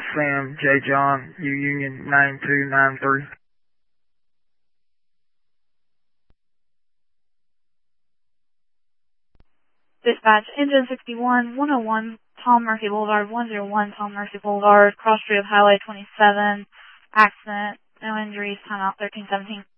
Sam J. John, U Union 9293. Dispatch, engine 61, 101, Tom Murphy Boulevard, 101 Tom Murphy Boulevard, cross street of Highway 27, accident, no injuries, timeout 1317.